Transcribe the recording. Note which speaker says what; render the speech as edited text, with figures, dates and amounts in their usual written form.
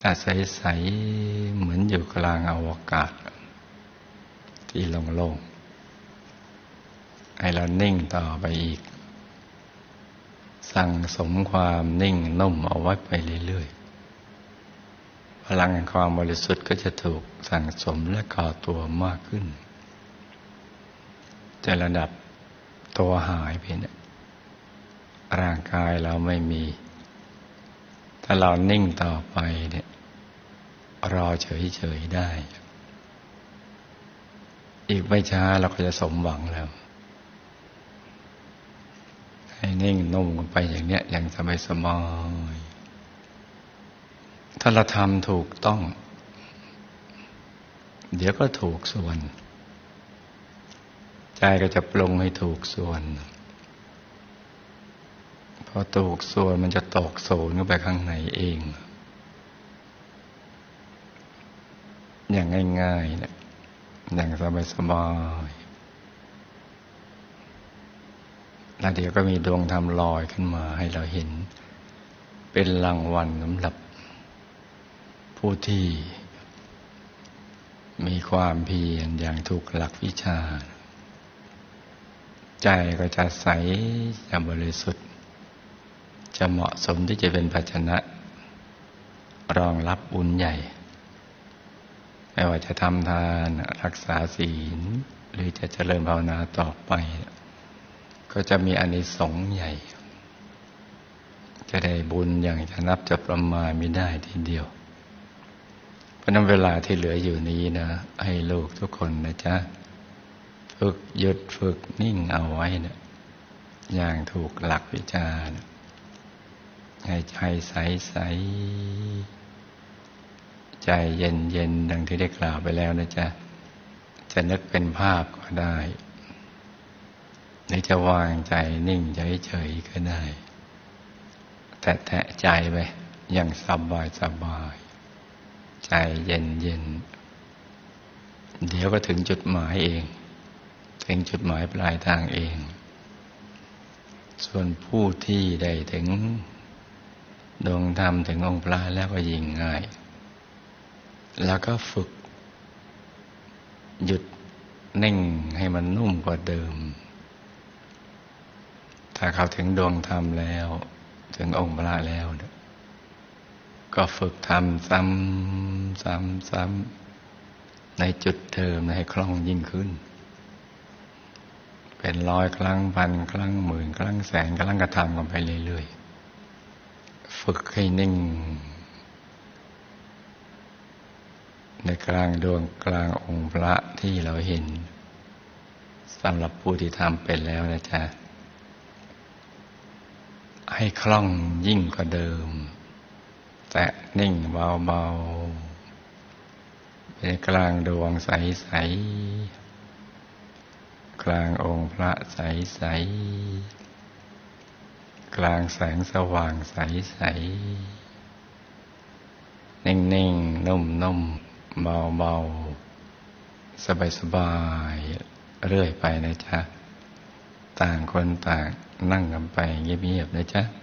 Speaker 1: แต่ใสๆเหมือนอยู่กลางอวกาศที่โล่งๆให้เรานิ่งต่อไปอีกสั่งสมความนิ่งนุ่มเอาไว้ไปเรื่อยๆพลังแห่งความบริสุทธิ์ก็จะถูกสั่งสมและก่อตัวมากขึ้นจะระดับตัวหายไปเนี่ยร่างกายเราไม่มีถ้าเรานิ่งต่อไปเนี่ยรอเฉยๆได้อีกไม่ช้าเราก็จะสมหวังแล้วให้นิ่งนุ่มกันไปอย่างเนี้ยอย่างสบายๆถ้าเราทำถูกต้องเดี๋ยวก็ถูกส่วนใจก็จะปรุงให้ถูกส่วนพอถูกส่วนมันจะตกศูนย์เข้าไปข้างในเองอย่างง่ายๆเนี่ยอย่างสบายๆแล้วเดี๋ยวก็มีดวงธรรมลอยขึ้นมาให้เราเห็นเป็นรางวัลสำหรับผู้ที่มีความเพียรอย่างถูกหลักวิชาใจก็จะใสจะบริสุทธิ์จะเหมาะสมที่จะเป็นภาชนะรองรับบุญใหญ่ไม่ว่าจะทำทานรักษาศีลหรือจะเจริญภาวนาต่อไปก็จะมีอานิสงส์ใหญ่จะได้บุญอย่างจะนับจะประมาณไม่ได้ทีเดียวเพราะนั้นเวลาที่เหลืออยู่นี้นะให้ลูกทุกคนนะจ๊ะฝึกหยุดฝึกนิ่งเอาไว้นะอย่างถูกหลักวิชานะให้ใจใสๆใจเย็นๆดังที่ได้กล่าวไปแล้วนะจ๊ะจะนึกเป็นภาพก็ได้หรือจะวางใจนิ่งเฉยๆก็ได้แตะใจไปอย่างสบายๆใจเย็นๆเดี๋ยวก็ถึงจุดหมายเองถึงจุดหมายปลายทางเองส่วนผู้ที่ได้ถึงดวงธรรมถึงองค์พระแล้วก็ยิ่งง่ายแล้วก็ฝึกหยุดนิ่งให้มันนุ่มกว่าเดิมถ้าเขาถึงดวงธรรมแล้วถึงองค์พระแล้วก็ฝึกทำซ้ำในจุดเดิมให้คล่องยิ่งขึ้นเป็น100 ครั้ง1,000 ครั้ง10,000 ครั้งแสนครั้งก็ทำกันไปเรื่อยๆฝึกให้นิ่งในกลางดวงกลางองค์พระที่เราเห็นสำหรับผู้ที่ทำเป็นแล้วนะจ๊ะให้คล่องยิ่งกว่าเดิมแต่นิ่งเบาๆเป็นกลางดวงใสๆกลางองค์พระใสๆกลางแสงสว่างใสๆนิ่งๆนุ่มๆเบาๆสบายๆเรื่อยไปนะจ๊ะต่างคนต่างนั่งกันไปเงียบๆนะจ๊ะ